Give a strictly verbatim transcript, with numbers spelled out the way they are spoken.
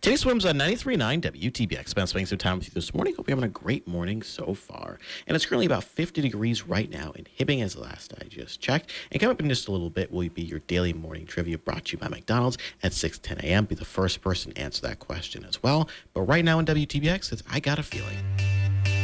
Jay Swims on ninety-three point nine W T B X. Been spending some time with you this morning. Hope you're having a great morning so far. And it's currently about fifty degrees right now in Hibbing as the last I just checked. And coming up in just a little bit will be your daily morning trivia brought to you by McDonald's at six ten a.m. Be the first person to answer that question as well. But right now in W T B X, it's I Got a Feeling.